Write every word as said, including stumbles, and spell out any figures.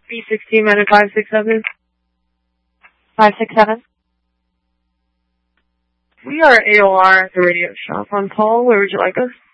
B sixteen minus five six seven. five six seven. We are A O R at the radio shop on call. Where would you like us?